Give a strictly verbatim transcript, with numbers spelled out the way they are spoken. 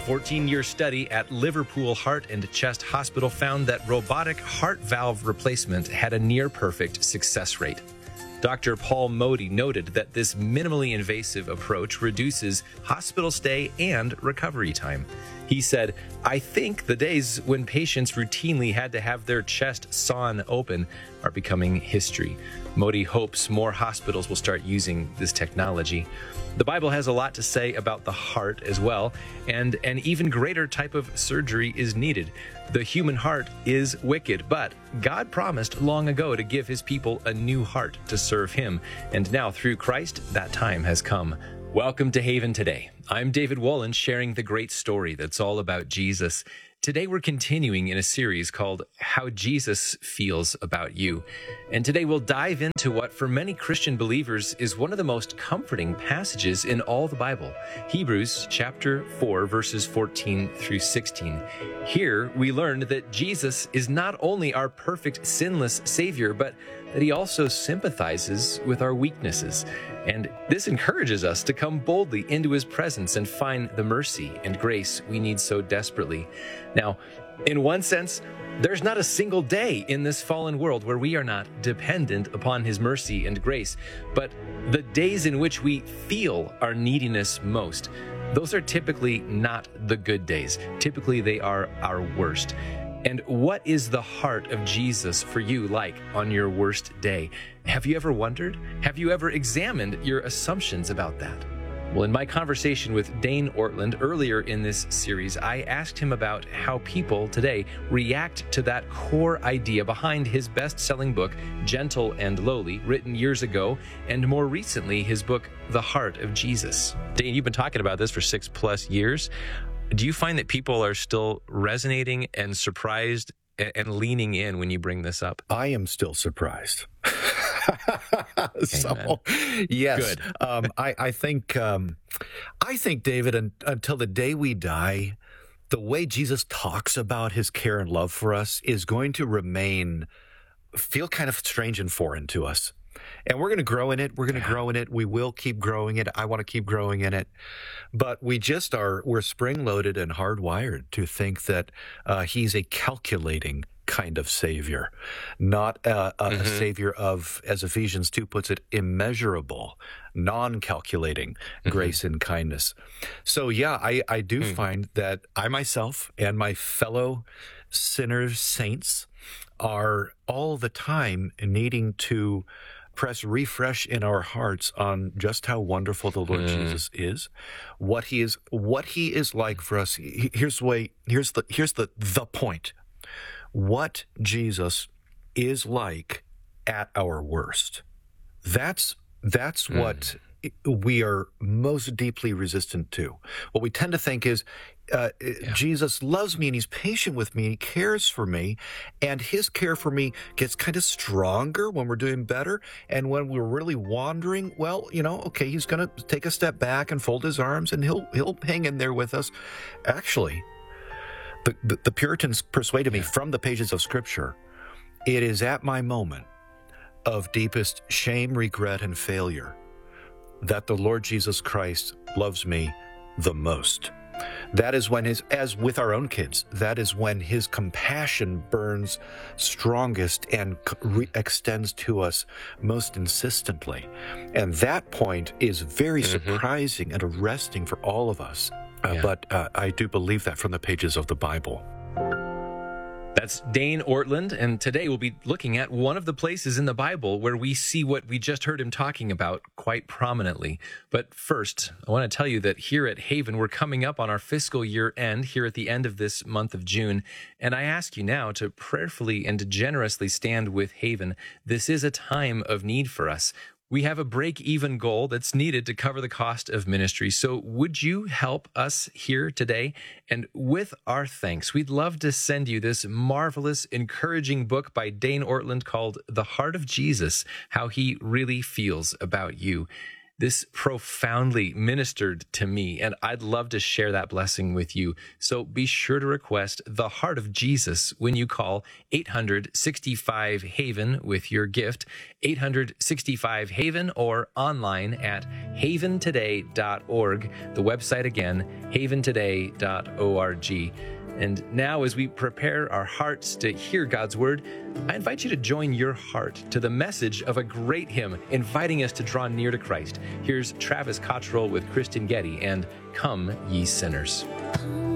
fourteen-year study at Liverpool Heart and Chest Hospital found that robotic heart valve replacement had a near-perfect success rate. Doctor Paul Modi noted that this minimally invasive approach reduces hospital stay and recovery time. He said, "I think the days when patients routinely had to have their chest sawn open are becoming history." Modi hopes more hospitals will start using this technology. The Bible has a lot to say about the heart as well, and an even greater type of surgery is needed. The human heart is wicked, but God promised long ago to give his people a new heart to serve him, and now through Christ, that time has come. Welcome to Haven Today. I'm David Wolin, sharing the great story that's all about Jesus. Today we're continuing in a series called How Jesus Feels About You. And today we'll dive into what for many Christian believers is one of the most comforting passages in all the Bible, Hebrews chapter four, verses fourteen through sixteen. Here we learn that Jesus is not only our perfect, sinless Savior, but that he also sympathizes with our weaknesses. And this encourages us to come boldly into his presence and find the mercy and grace we need so desperately. Now, in one sense, there's not a single day in this fallen world where we are not dependent upon his mercy and grace. But the days in which we feel our neediness most, those are typically not the good days. Typically, they are our worst. And what is the heart of Jesus for you like on your worst day? Have you ever wondered? Have you ever examined your assumptions about that? Well, in my conversation with Dane Ortlund earlier in this series, I asked him about how people today react to that core idea behind his best-selling book, Gentle and Lowly, written years ago, and more recently, his book, The Heart of Jesus. Dane, you've been talking about this for six plus years. Do you find that people are still resonating and surprised and leaning in when you bring this up? I am still surprised. so, yes, Good. um, I, I think, um, I think, David, un, until the day we die, the way Jesus talks about his care and love for us is going to remain, feel kind of strange and foreign to us. And we're going to grow in it. We're going to yeah. grow in it. We will keep growing it. I want to keep growing in it. But we just are, we're spring-loaded and hardwired to think that uh, he's a calculating kind of Savior, not a, a, mm-hmm. a Savior of, as Ephesians two puts it, immeasurable, non-calculating mm-hmm. grace and kindness. So, yeah, I, I do mm. find that I myself and my fellow sinners, saints, are all the time needing to press refresh in our hearts on just how wonderful the Lord mm. Jesus is, what he is, what he is like for us. Here's the way. Here's the here's the the point. What Jesus is like at our worst. That's that's mm. what we are most deeply resistant to. What we tend to think is, uh, yeah. Jesus loves me and he's patient with me and he cares for me, and his care for me gets kind of stronger when we're doing better, and when we're really wandering, well, you know, okay, he's going to take a step back and fold his arms and he'll he'll hang in there with us. Actually, the, the, the Puritans persuaded me yeah. from the pages of Scripture, it is at my moment of deepest shame, regret, and failure that the Lord Jesus Christ loves me the most. That is when his, as with our own kids, that is when his compassion burns strongest and re- extends to us most insistently. And that point is very mm-hmm. surprising and arresting for all of us. Uh, yeah. But uh, I do believe that from the pages of the Bible. That's Dane Ortlund, and today we'll be looking at one of the places in the Bible where we see what we just heard him talking about quite prominently. But first, I want to tell you that here at Haven, we're coming up on our fiscal year end here at the end of this month of June, and I ask you now to prayerfully and generously stand with Haven. This is a time of need for us. We have a break-even goal that's needed to cover the cost of ministry. So would you help us here today? And with our thanks, we'd love to send you this marvelous, encouraging book by Dane Ortlund called The Heart of Jesus, How He Really Feels About You. This profoundly ministered to me, and I'd love to share that blessing with you. So be sure to request the Heart of Jesus when you call eight hundred sixty-five Haven with your gift, eight hundred sixty-five Haven, or online at haven today dot org. The website again, haven today dot org. And now, as we prepare our hearts to hear God's word, I invite you to join your heart to the message of a great hymn inviting us to draw near to Christ. Here's Travis Cottrell with Kristen Getty and Come Ye Sinners.